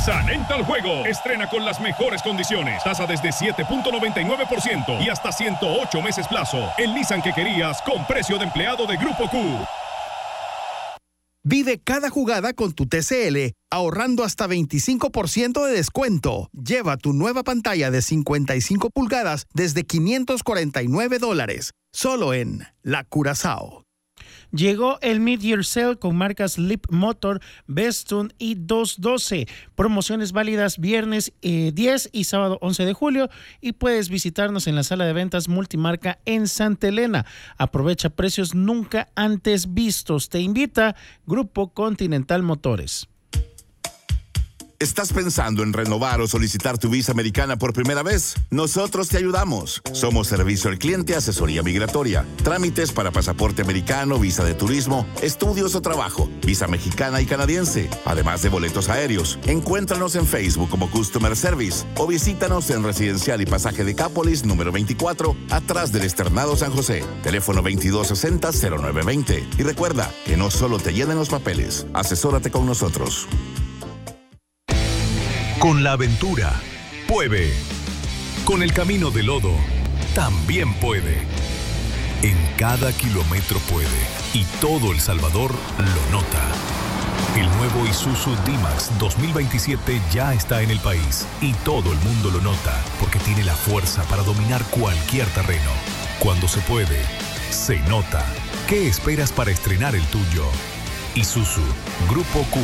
Nissan entra al juego. Estrena con las mejores condiciones. Tasa desde 7.99% y hasta 108 meses plazo. El Nissan que querías con precio de empleado de Grupo Q. Vive cada jugada con tu TCL, ahorrando hasta 25% de descuento. Lleva tu nueva pantalla de 55 pulgadas desde $549. Solo en La Curazao. Llegó el Mid-Year Sale con marcas Leap Motor, Bestune y 212. Promociones válidas viernes 10 y sábado 11 de julio y puedes visitarnos en la sala de ventas multimarca en Santa Elena. Aprovecha precios nunca antes vistos. Te invita Grupo Continental Motores. ¿Estás pensando en renovar o solicitar tu visa americana por primera vez? Nosotros te ayudamos. Somos servicio al cliente, asesoría migratoria, trámites para pasaporte americano, visa de turismo, estudios o trabajo, visa mexicana y canadiense, además de boletos aéreos. Encuéntranos en Facebook como Customer Service o visítanos en Residencial y Pasaje de Cápolis, número 24, atrás del Externado San José. Teléfono 2260-0920. Y recuerda que no solo te llenen los papeles, asesórate con nosotros. Con la aventura, puede. Con el camino de lodo, también puede. En cada kilómetro puede. Y todo El Salvador lo nota. El nuevo Isuzu D-Max 2027 ya está en el país. Y todo el mundo lo nota, porque tiene la fuerza para dominar cualquier terreno. Cuando se puede, se nota. ¿Qué esperas para estrenar el tuyo? Isuzu, Grupo Q.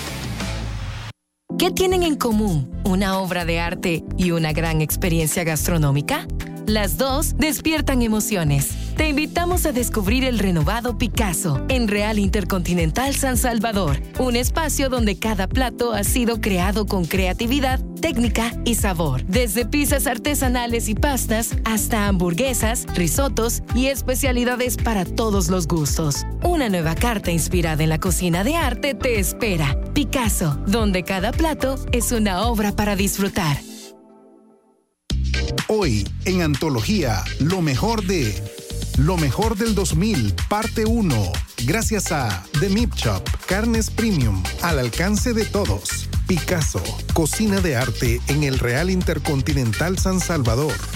¿Qué tienen en común una obra de arte y una gran experiencia gastronómica? Las dos despiertan emociones. Te invitamos a descubrir el renovado Picasso en Real Intercontinental San Salvador, un espacio donde cada plato ha sido creado con creatividad, técnica y sabor. Desde pizzas artesanales y pastas hasta hamburguesas, risotos y especialidades para todos los gustos. Una nueva carta inspirada en la cocina de arte te espera. Picasso, donde cada plato es una obra para disfrutar. Hoy, en Antología, lo mejor del 2000, parte 1. Gracias a The Meat Shop, carnes premium, al alcance de todos. Picasso, cocina de arte en el Real Intercontinental San Salvador.